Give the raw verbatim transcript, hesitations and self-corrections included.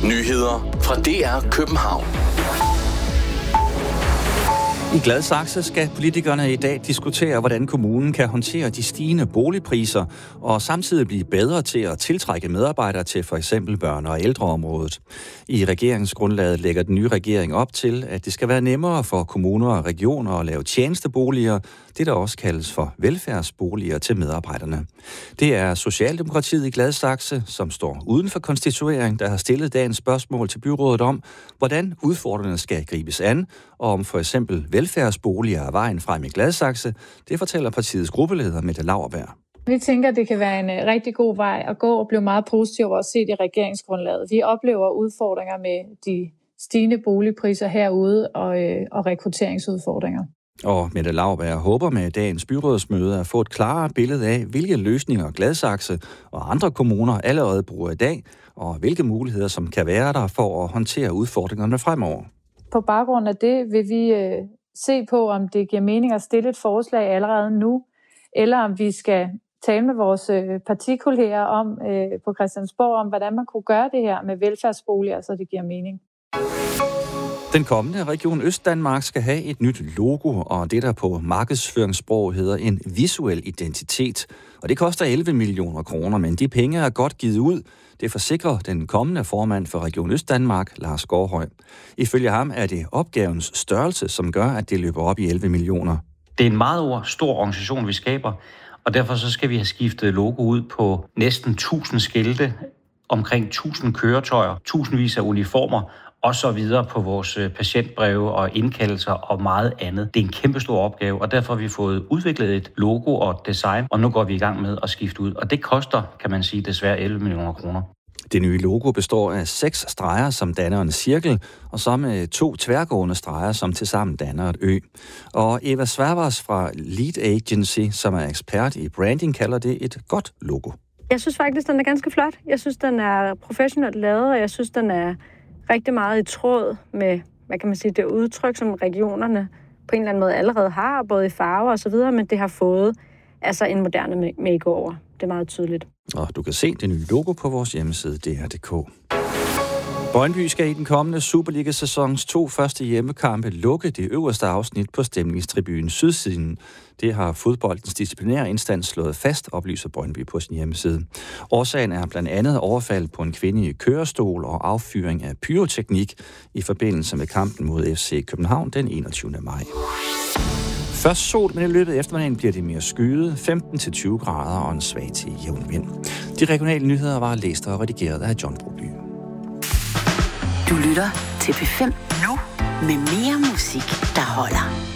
Nyheder fra D R København. I Gladsaxe skal politikerne i dag diskutere, hvordan kommunen kan håndtere de stigende boligpriser og samtidig blive bedre til at tiltrække medarbejdere til for eksempel børne- og ældreområdet. I regeringsgrundlaget lægger den nye regering op til, at det skal være nemmere for kommuner og regioner at lave tjenesteboliger, det der også kaldes for velfærdsboliger til medarbejderne. Det er Socialdemokratiet i Gladsaxe, som står uden for konstituering, der har stillet dagens spørgsmål til byrådet om, hvordan udfordringerne skal gribes an, og om for eksempel velfærdsboliger er vejen frem i Gladsaxe. Det fortæller partiets gruppeleder Mette Lauerberg. Vi tænker, at det kan være en rigtig god vej at gå og blive meget positiv over at se det i regeringsgrundlaget. Vi oplever udfordringer med de stigende boligpriser herude og, øh, og rekrutteringsudfordringer. Og Mette Lauerberg håber med dagens byrådsmøde at få et klarere billede af, hvilke løsninger Gladsaxe og andre kommuner allerede bruger i dag, og hvilke muligheder som kan være der for at håndtere udfordringerne fremover. På baggrund af det vil vi øh, se på, om det giver mening at stille et forslag allerede nu, eller om vi skal tale med vores øh, partikolleger om øh, på Christiansborg, om hvordan man kunne gøre det her med velfærdsboliger, så det giver mening. Den kommende Region Østdanmark skal have et nyt logo, og det der på markedsføringssprog hedder en visuel identitet. Og det koster elleve millioner kroner, men de penge er godt givet ud. Det forsikrer den kommende formand for Region Østdanmark, Lars Gårdhøj. Ifølge ham er det opgavens størrelse, som gør, at det løber op i elleve millioner. Det er en meget stor organisation, vi skaber, og derfor så skal vi have skiftet logo ud på næsten tusind skilte, omkring tusind køretøjer, tusindvis af uniformer, og så videre på vores patientbreve og indkaldelser og meget andet. Det er en kæmpe stor opgave, og derfor har vi fået udviklet et logo og design, og nu går vi i gang med at skifte ud. Og det koster, kan man sige, desværre elleve millioner kroner. Det nye logo består af seks streger, som danner en cirkel, og så med to tværgående streger, som tilsammen danner et ø. Og Eva Sværbers fra Lead Agency, som er ekspert i branding, kalder det et godt logo. Jeg synes faktisk, den er ganske flot. Jeg synes, den er professionelt lavet, og jeg synes, den er rigtig meget i tråd med, hvad kan man sige, det udtryk, som regionerne på en eller anden måde allerede har, både i farver og så videre, men det har fået altså en moderne makeover. Det er meget tydeligt. Og du kan se det nye logo på vores hjemmeside D R punktum d k. Brøndby skal i den kommende Superliga-sæsons to første hjemmekampe lukke det øverste afsnit på stemningstribunen Sydsiden. Det har fodboldens disciplinære instans slået fast, oplyser Brøndby på sin hjemmeside. Årsagen er blandt andet overfald på en kvinde i kørestol og affyring af pyroteknik i forbindelse med kampen mod F C København den enogtyvende maj. Først sol, men i løbet af eftermiddagen bliver det mere skyet, femten til tyve grader og en svag til jævn vind. De regionale nyheder var læst og redigeret af John Broby. Du lytter til P fem nu med mere musik, der holder.